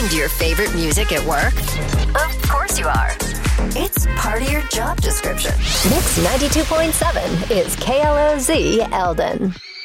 listening to your favorite music at work? Of course you are. It's part of your job description. Mix 92.7 is KLOZ Eldon.